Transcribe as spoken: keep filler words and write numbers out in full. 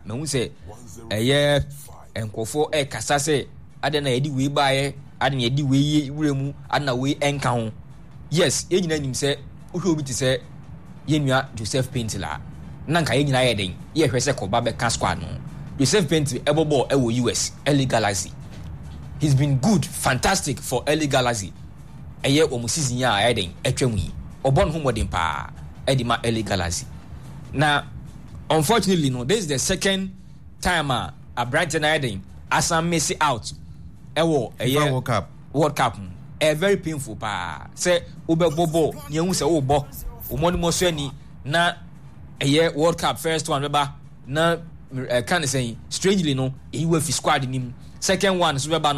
me hu say eye enkofo e kasa say ade na yedi we baaye ade na yedi we wuremu ade na we enka ho yes ye nyina nim say wo obi ti say ye nua Joseph Painting la na nka ye nyina ye den ye hwe say koba be ka squad no Joseph Painting ebobo e wo U S L A Galaxy. He's been good, fantastic for L A Galaxy. Eye o mu season ya ayeden etwam yi obon ho modern pa edima L A Galaxy. Now unfortunately no, this is the second time uh, a Brighton ayeden Asam Messi out ewo eye World Cup World Cup a very painful pa say obebobo ni hu say wo bo o mo ni mo so ani na eye World Cup first one beba na uh, can say strangely no he we fi squad nim second one so beba